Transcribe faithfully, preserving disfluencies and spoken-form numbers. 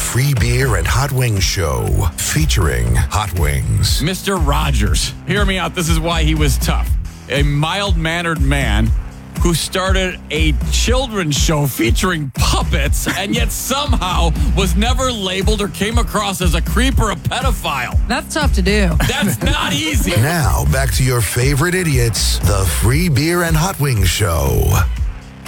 Free Beer and Hot Wings Show, featuring Hot Wings. Mister Rogers, hear me out. This is why he was tough. A mild-mannered man who started a children's show featuring puppets and yet somehow was never labeled or came across as a creep or a pedophile. That's tough to do. That's not easy. Now, back to your favorite idiots, the Free Beer and Hot Wings Show.